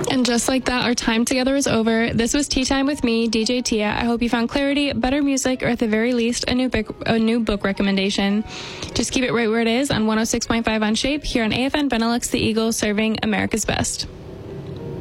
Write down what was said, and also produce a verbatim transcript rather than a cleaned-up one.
And just like that, our time together is over. This was Tea Time with me, D J Tia. I hope you found clarity, better music, or at the very least, a new book, a new book recommendation. Just keep it right where it is on one oh six point five on Shape, here on A F N Benelux, the Eagle, serving America's best.